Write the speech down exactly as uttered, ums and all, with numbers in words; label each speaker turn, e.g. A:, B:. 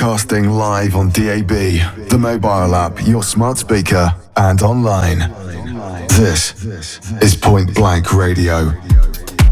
A: Broadcasting live on D A B, the mobile app, your smart speaker, and online. This is Point Blank Radio.